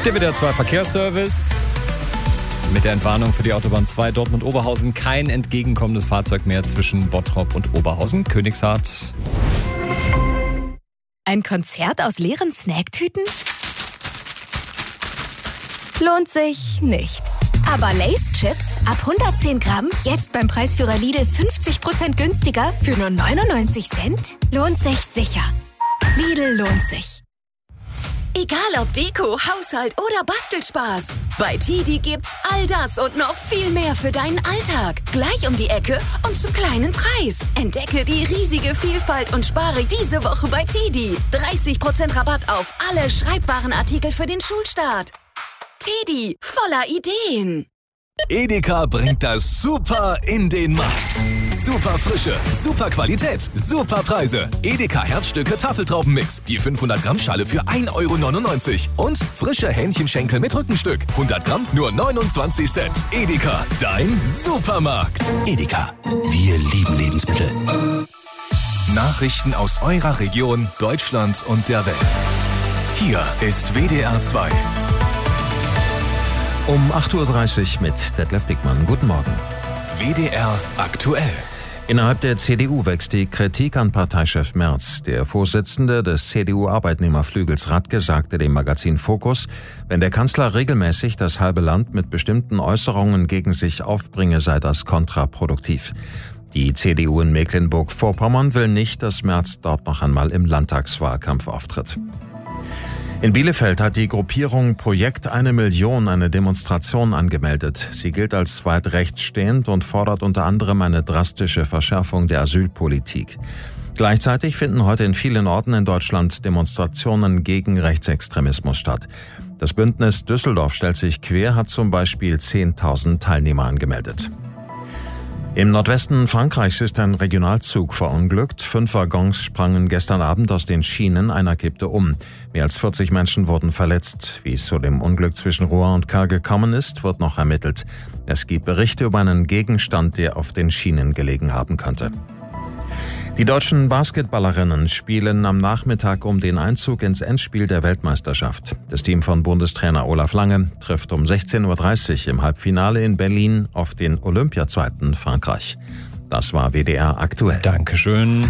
Der WDR 2 Verkehrsservice. Mit der Entwarnung für die Autobahn 2 Dortmund-Oberhausen kein entgegenkommendes Fahrzeug mehr zwischen Bottrop und Oberhausen. Königshardt. Ein Konzert aus leeren Snacktüten? Lohnt sich nicht. Aber Lay's Chips ab 110 Gramm, jetzt beim Preisführer Lidl 50% günstiger für nur 99 Cent? Lohnt sich sicher. Lidl lohnt sich. Egal ob Deko, Haushalt oder Bastelspaß. Bei TiDi gibt's all das und noch viel mehr für deinen Alltag. Gleich um die Ecke und zum kleinen Preis. Entdecke die riesige Vielfalt und spare diese Woche bei TiDi. 30% Rabatt auf alle Schreibwarenartikel für den Schulstart. TiDi, voller Ideen. Edeka bringt das Super in den Markt. Super Frische, super Qualität, super Preise. Edeka Herzstücke Tafeltraubenmix. Die 500 Gramm Schale für 1,99 € Und frische Hähnchenschenkel mit Rückenstück. 100 Gramm nur 29 Cent. Edeka, dein Supermarkt. Edeka, wir lieben Lebensmittel. Nachrichten aus eurer Region, Deutschland und der Welt. Hier ist WDR 2. Um 8.30 Uhr mit Detlef Dickmann. Guten Morgen. WDR aktuell. Innerhalb der CDU wächst die Kritik an Parteichef Merz. Der Vorsitzende des CDU-Arbeitnehmerflügels Radke sagte dem Magazin Focus, wenn der Kanzler regelmäßig das halbe Land mit bestimmten Äußerungen gegen sich aufbringe, sei das kontraproduktiv. Die CDU in Mecklenburg-Vorpommern will nicht, dass Merz dort noch einmal im Landtagswahlkampf auftritt. In Bielefeld hat die Gruppierung Projekt 1 Million eine Demonstration angemeldet. Sie gilt als weit rechtsstehend und fordert unter anderem eine drastische Verschärfung der Asylpolitik. Gleichzeitig finden heute in vielen Orten in Deutschland Demonstrationen gegen Rechtsextremismus statt. Das Bündnis Düsseldorf stellt sich quer, hat zum Beispiel 10.000 Teilnehmer angemeldet. Im Nordwesten Frankreichs ist ein Regionalzug verunglückt. 5 Waggons sprangen gestern Abend aus den Schienen, einer kippte um. Mehr als 40 Menschen wurden verletzt. Wie es zu dem Unglück zwischen Rouen und Caen gekommen ist, wird noch ermittelt. Es gibt Berichte über einen Gegenstand, der auf den Schienen gelegen haben könnte. Die deutschen Basketballerinnen spielen am Nachmittag um den Einzug ins Endspiel der Weltmeisterschaft. Das Team von Bundestrainer Olaf Lange trifft um 16.30 Uhr im Halbfinale in Berlin auf den Olympiazweiten Frankreich. Das war WDR aktuell. Dankeschön.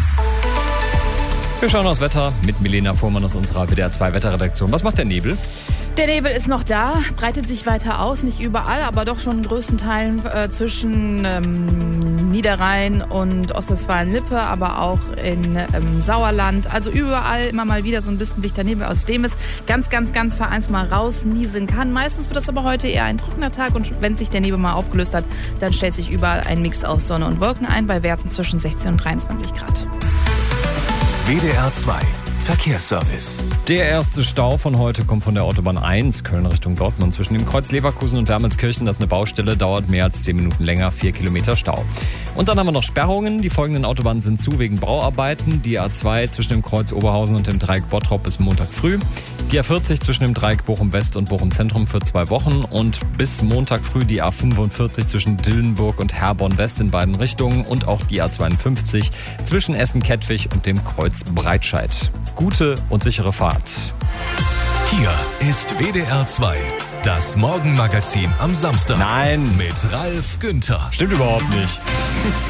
Wir schauen aufs Wetter mit Milena Fuhrmann aus unserer WDR 2 Wetterredaktion. Was macht der Nebel? Der Nebel ist noch da, breitet sich weiter aus, nicht überall, aber doch schon in größten Teilen zwischen Niederrhein und Ostwestfalen-Lippe, aber auch in Sauerland. Also überall immer mal wieder so ein bisschen dichter Nebel, aus dem es ganz vereinzelt mal rausnieseln kann. Meistens wird das aber heute eher ein trockener Tag und wenn sich der Nebel mal aufgelöst hat, dann stellt sich überall ein Mix aus Sonne und Wolken ein, bei Werten zwischen 16 und 23 Grad. WDR 2 Verkehrsservice. Der erste Stau von heute kommt von der Autobahn 1, Köln Richtung Dortmund. Zwischen dem Kreuz Leverkusen und Wermelskirchen, das ist eine Baustelle, dauert mehr als 10 Minuten länger, 4 Kilometer Stau. Und dann haben wir noch Sperrungen. Die folgenden Autobahnen sind zu wegen Bauarbeiten. Die A2 zwischen dem Kreuz Oberhausen und dem Dreieck Bottrop bis Montag früh. Die A40 zwischen dem Dreieck Bochum West und Bochum Zentrum für 2 Wochen. Und bis Montag früh die A45 zwischen Dillenburg und Herborn West in beiden Richtungen. Und auch die A52 zwischen Essen-Kettwig und dem Kreuz Breitscheid. Gute und sichere Fahrt. Hier ist WDR 2, das Morgenmagazin am Samstag. Nein. Mit Ralf Günther. Stimmt überhaupt nicht.